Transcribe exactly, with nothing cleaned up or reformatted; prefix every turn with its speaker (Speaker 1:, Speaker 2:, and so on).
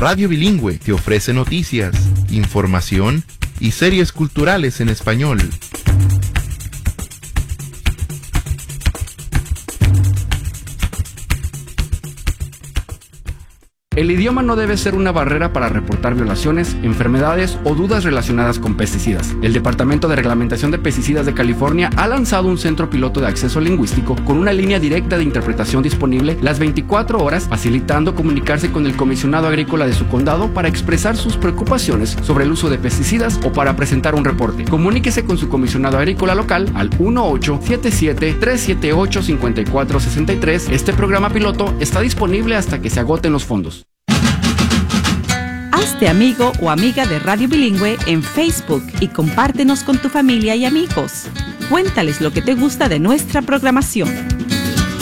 Speaker 1: Radio Bilingüe te ofrece noticias, información y series culturales en español.
Speaker 2: El idioma no debe ser una barrera para reportar violaciones, enfermedades o dudas relacionadas con pesticidas. El Departamento de Reglamentación de Pesticidas de California ha lanzado un centro piloto de acceso lingüístico con una línea directa de interpretación disponible las veinticuatro horas, facilitando comunicarse con el comisionado agrícola de su condado para expresar sus preocupaciones sobre el uso de pesticidas o para presentar un reporte. Comuníquese con su comisionado agrícola local al uno ocho siete siete, tres siete ocho, cinco cuatro seis tres. Este programa piloto está disponible hasta que se agoten los fondos.
Speaker 3: Hazte amigo o amiga de Radio Bilingüe en Facebook y compártenos con tu familia y amigos. Cuéntales lo que te gusta de nuestra programación.